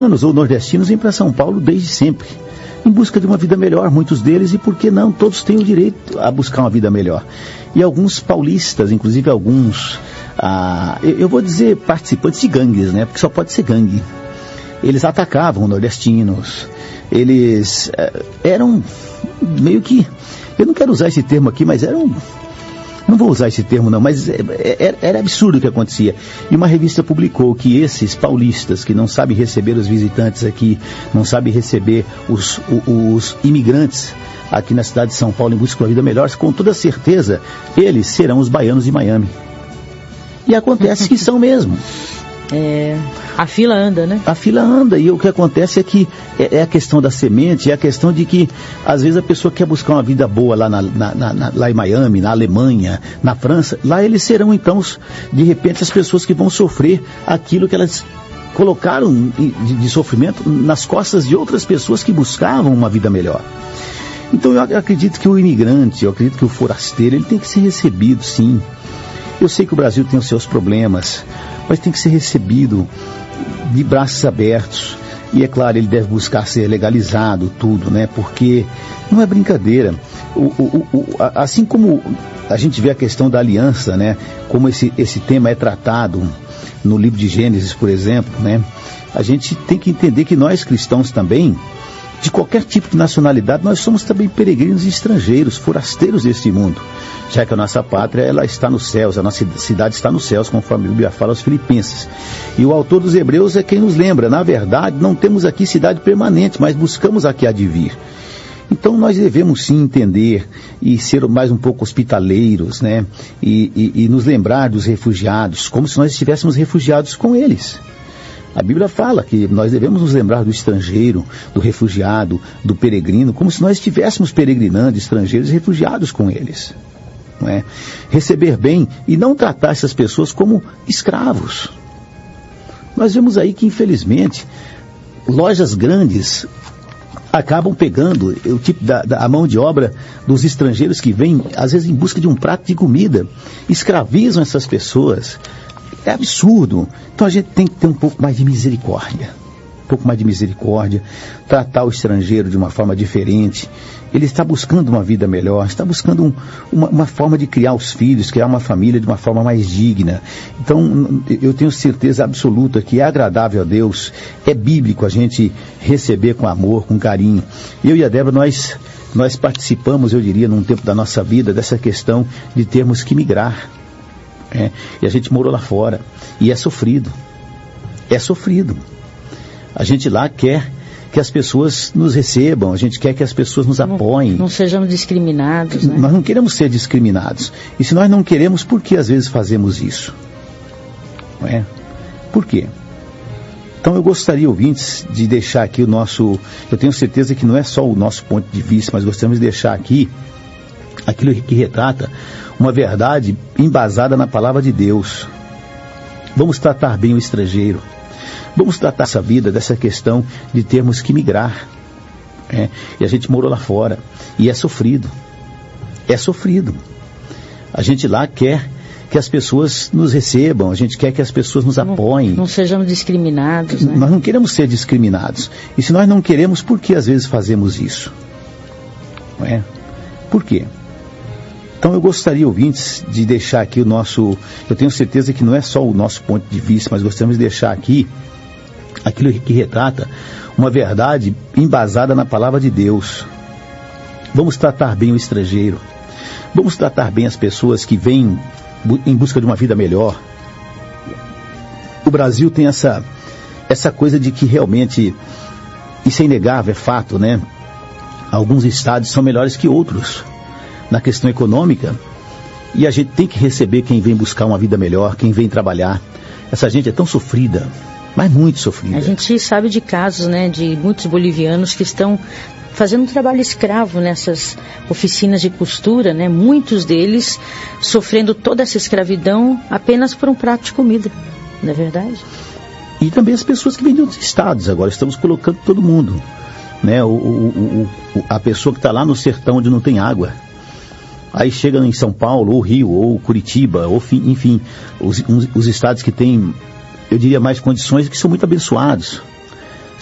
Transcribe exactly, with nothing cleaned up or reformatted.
ou nordestinos vêm para São Paulo desde sempre, em busca de uma vida melhor, muitos deles, e por que não, todos têm o direito a buscar uma vida melhor. E alguns paulistas, inclusive alguns, ah, eu, eu vou dizer participantes de gangues, né, porque só pode ser gangue, eles atacavam nordestinos, eles eh, eram meio que, eu não quero usar esse termo aqui, mas eram... Não vou usar esse termo não, mas era, era absurdo o que acontecia. E uma revista publicou que esses paulistas que não sabem receber os visitantes aqui, não sabem receber os, os, os imigrantes aqui na cidade de São Paulo em busca de uma vida melhor, com toda certeza eles serão os baianos de Miami. E acontece que são mesmo. É, a fila anda, né? A fila anda, e o que acontece é que é, é a questão da semente, é a questão de que às vezes a pessoa quer buscar uma vida boa lá, na, na, na, lá em Miami, na Alemanha, na França, lá eles serão então, de repente, as pessoas que vão sofrer aquilo que elas colocaram de, de sofrimento nas costas de outras pessoas que buscavam uma vida melhor. Então eu acredito que o imigrante, eu acredito que o forasteiro, ele tem que ser recebido, sim. Eu sei que o Brasil tem os seus problemas, mas tem que ser recebido de braços abertos. E é claro, ele deve buscar ser legalizado, tudo, né? Porque não é brincadeira. O, o, o, assim como a gente vê a questão da aliança, né? Como esse, esse tema é tratado no livro de Gênesis, por exemplo, né? A gente tem que entender que nós cristãos também, de qualquer tipo de nacionalidade, nós somos também peregrinos e estrangeiros, forasteiros deste mundo, já que a nossa pátria, ela está nos céus, a nossa cidade está nos céus, conforme a Bíblia fala aos Filipenses. E o autor dos Hebreus é quem nos lembra, na verdade, não temos aqui cidade permanente, mas buscamos aqui a de vir. Então nós devemos sim entender e ser mais um pouco hospitaleiros, né? E, e, e nos lembrar dos refugiados, como se nós estivéssemos refugiados com eles. A Bíblia fala que nós devemos nos lembrar do estrangeiro, do refugiado, do peregrino, como se nós estivéssemos peregrinando, estrangeiros e refugiados com eles. Não é? Receber bem e não tratar essas pessoas como escravos. Nós vemos aí que, infelizmente, lojas grandes acabam pegando o tipo da, da a mão de obra dos estrangeiros que vêm, às vezes, em busca de um prato de comida, escravizam essas pessoas. É absurdo. Então a gente tem que ter um pouco mais de misericórdia. Um pouco mais de misericórdia. Tratar o estrangeiro de uma forma diferente. Ele está buscando uma vida melhor. Está buscando um, uma, uma forma de criar os filhos, criar uma família de uma forma mais digna. Então eu tenho certeza absoluta que é agradável a Deus. É bíblico a gente receber com amor, com carinho. Eu e a Débora, nós, nós participamos, eu diria, num tempo da nossa vida, dessa questão de termos que migrar. É, e a gente morou lá fora, e é sofrido, é sofrido. A gente lá quer que as pessoas nos recebam, a gente quer que as pessoas nos apoiem. Não, não sejamos discriminados, né? Nós não queremos ser discriminados. E se nós não queremos, por que às vezes fazemos isso? Não é? Por quê? Então eu gostaria, ouvintes, de deixar aqui o nosso... Eu tenho certeza que não é só o nosso ponto de vista, mas gostaríamos de deixar aqui aquilo que retrata uma verdade embasada na palavra de Deus. Vamos tratar bem o estrangeiro. Vamos tratar essa vida, dessa questão de termos que migrar. É, e a gente morou lá fora. E é sofrido. É sofrido. A gente lá quer que as pessoas nos recebam, a gente quer que as pessoas nos apoiem. Não, não sejamos discriminados, né? Nós não queremos ser discriminados. E se nós não queremos, por que às vezes fazemos isso? Não é? Por quê? Então eu gostaria, ouvintes, de deixar aqui o nosso... Eu tenho certeza que não é só o nosso ponto de vista, mas gostaríamos de deixar aqui aquilo que retrata uma verdade embasada na palavra de Deus. Vamos tratar bem o estrangeiro. Vamos tratar bem as pessoas que vêm em busca de uma vida melhor. O Brasil tem essa, essa coisa de que realmente, isso é inegável, é fato, né? Alguns estados são melhores que outros na questão econômica, e a gente tem que receber quem vem buscar uma vida melhor, quem vem trabalhar. Essa gente é tão sofrida, mas muito sofrida. A gente sabe de casos, né, de muitos bolivianos que estão fazendo um trabalho escravo nessas oficinas de costura, né, muitos deles sofrendo toda essa escravidão apenas por um prato de comida, não é verdade? E também as pessoas que vêm de outros estados, agora estamos colocando todo mundo, né, o, o, o, a pessoa que está lá no sertão onde não tem água, aí chega em São Paulo, ou Rio, ou Curitiba, ou enfim, os, os estados que têm, eu diria, mais condições, que são muito abençoados.